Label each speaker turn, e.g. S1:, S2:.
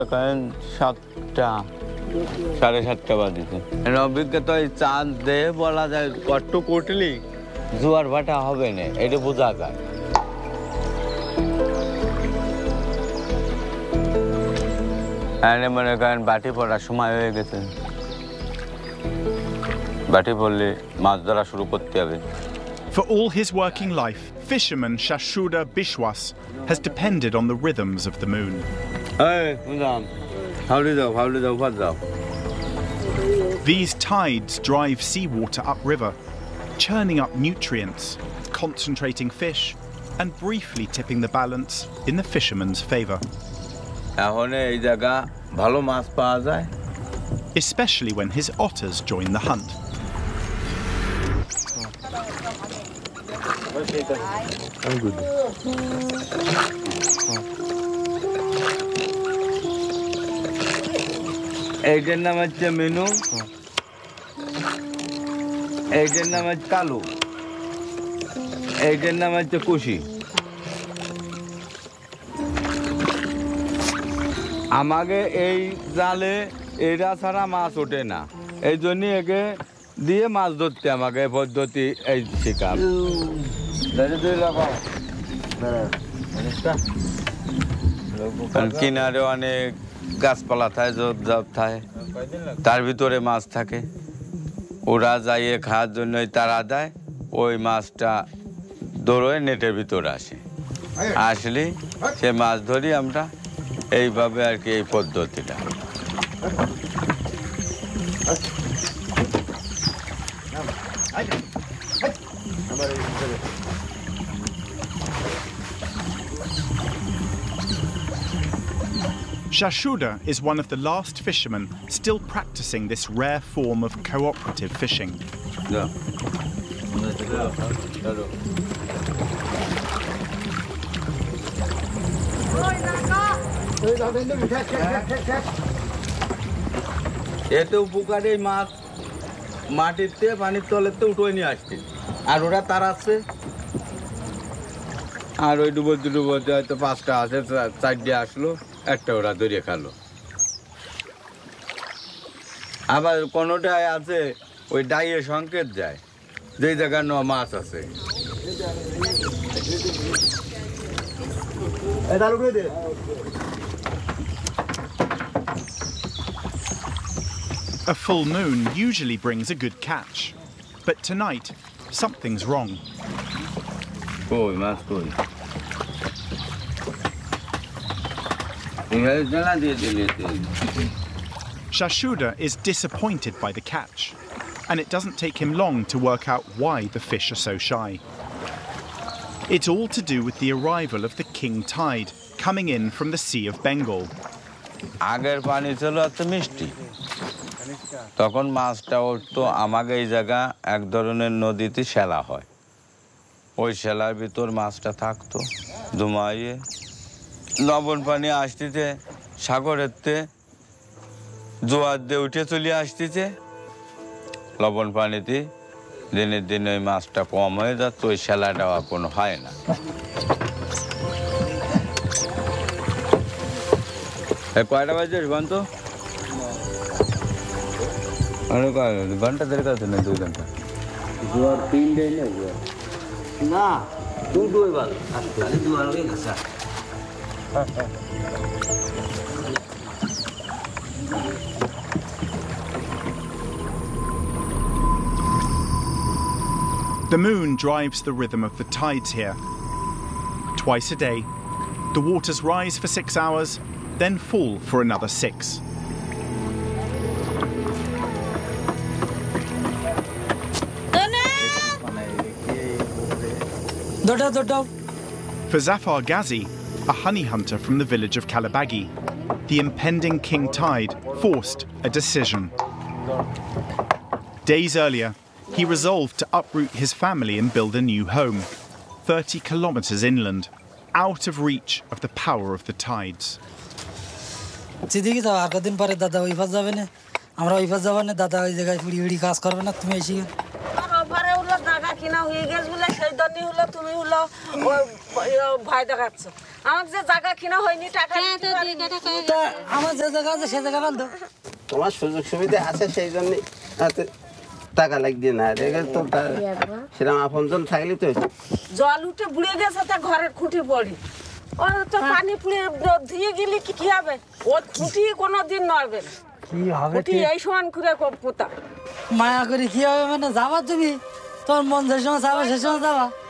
S1: কারণ 7টা 7:30 বাজেছে অভিজ্ঞতা চাঁদ দিয়ে বলা যায় কত কোটলি জোয়ার ভাটা হবে না এটা বোঝা যায় মনে করেন বাটি পড়ার সময় হয়ে গেছে বাটি পড়লে মাছ ধরা শুরু করতে হবে
S2: For all his working life, fisherman Shashuda Bishwas has depended on the rhythms of the moon. These tides drive seawater upriver, churning up nutrients, concentrating fish, and briefly tipping the balance in the fisherman's favor. Especially when his otters join the hunt.
S1: I'm good. এইটার নাম হচ্ছে menu এইটার নাম হচ্ছে কালু এইটার নাম হচ্ছে কুশি আমাকে এই জালে এরা ছাড়া মাছ ওঠে না এই জন্য একে দিয়ে মাছ ধরতে আমাকে পদ্ধতি এই শেখাম কিনারে অনেক গাছপালা থাকে ঝোপঝাপ থাকে তার ভিতরে মাছ থাকে ওরা যাইয়ে খাওয়ার জন্যই তারা দেয় ওই মাছটা দৌড়ে নেটের ভিতরে আসে আসলে সে মাছ ধরি আমরা এইভাবে আর কি এই পদ্ধতিটা
S2: Shashuda is one of the last fishermen still practicing this rare form of cooperative fishing.
S1: এতে উপকারী মাছ মাটিতে পানির তলেতে উঠে নিয়ে আসছে আর ওরা তাড়াচ্ছে আর ওই ডুবোতে হয়তো 5টা আছে 4টে আসলো একটা ওরা ধরিয়ে খালো আবার কোনোটায় আছে ওই ডাইয়ে সংকেত যায় যেই জায়গায় মাছ আছে
S2: A full moon usually brings a good catch, but tonight something's wrong.
S1: Koi maç koi.
S2: Shashuda is disappointed by the catch, and it doesn't take him long to work out why the fish are so shy. It's all to do with the arrival of the king tide coming in from the Sea of Bengal.
S1: আগের পানি ছিল এত মিষ্টি তখন মাছটা উঠতো আমাকে এই জায়গা এক ধরনের নদীতে শেলা হয় ওই শেলার ভিতর মাছটা থাকতো ধুমাইয়ে লবণ পানি আসতেছে সাগরেরতে জোয়ার দিয়ে উঠে চলে আসতেছে লবণ পানিতে দিনের দিন ওই মাছটা কম হয়ে যাচ্ছে ওই শেলাটা আর কোনো হয় না কয়টা বাজে বন্ধ ঘন্টা দেড় কাছে না 2 ঘন্টা জোয়ার 3 ডে না জোয়ার না 2 ডে বাল আসলে জোয়ার হয়ে গেছে
S2: The moon drives the rhythm of the tides here. Twice a day, the waters rise for 6 hours, then fall for another 6. For Zafar Ghazi, a honey hunter from the village of Kalabagi, the impending king tide forced a decision. Days earlier, he resolved to uproot his family and build a new home, 30 kilometers inland, out of reach of the power of the tides.
S3: Ambani হলো তুমি হলো ভয় দেখাচ্ছ আমার যে জায়গা কিনা হয়নি টাকা দিতে পারিনি।
S4: আমার যে জায়গা আছে সে জায়গা বান্ধব
S5: তোমার সুযোগ সুবিধা আছে সেই জন্য হাতে টাকা লাগিয়ে না রেগে তো সেরকম আপনজন থাকলে তো
S3: জল উঠে বুড়ে গেছে তা ঘরের খুঁটি পড়ে ও তো পানি পুড়ে ধুয়ে গেলে কি হবে ও খুঁটি কোনোদিন নড়বে না
S4: কি হবে
S3: খুঁটি এই সমান করে পোতা
S4: মায়া করি কি হবে মানে যাবা তুমি তোর মন যে সময় যাবা সে সময় যাবা